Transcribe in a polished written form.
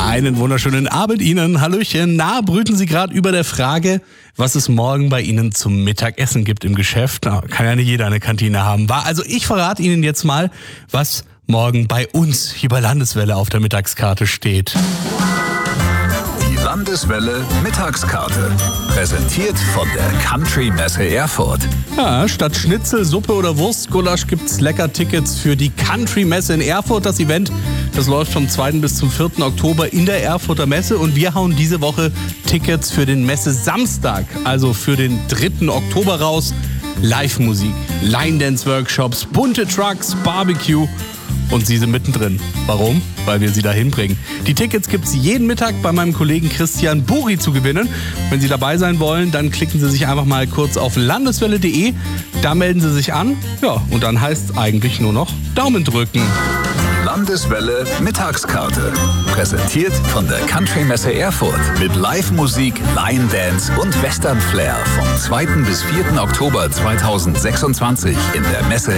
Einen wunderschönen Abend Ihnen. Hallöchen. Na, brüten Sie gerade über der Frage, was es morgen bei Ihnen zum Mittagessen gibt im Geschäft? Na, kann ja nicht jeder eine Kantine haben. Also ich verrate Ihnen jetzt mal, was morgen bei uns hier bei Landeswelle auf der Mittagskarte steht. Die Landeswelle Mittagskarte. Präsentiert von der Country Messe Erfurt. Ja, statt Schnitzel, Suppe oder Wurstgulasch gibt's lecker Tickets für die Country Messe in Erfurt. Das Event, das läuft vom 2. bis zum 4. Oktober in der Erfurter Messe. Und wir hauen diese Woche Tickets für den Messe-Samstag, also für den 3. Oktober raus. Live-Musik, Line-Dance-Workshops, bunte Trucks, Barbecue. Und Sie sind mittendrin. Warum? Weil wir Sie dahin bringen. Die Tickets gibt's jeden Mittag bei meinem Kollegen Christian Buri zu gewinnen. Wenn Sie dabei sein wollen, dann klicken Sie sich einfach mal kurz auf landeswelle.de. Da melden Sie sich an. Ja, und dann heißt es eigentlich nur noch Daumen drücken. Landeswelle Mittagskarte. Präsentiert von der Country Messe Erfurt. Mit Live-Musik, Line-Dance und Western Flair vom 2. bis 4. Oktober 2026 in der Messe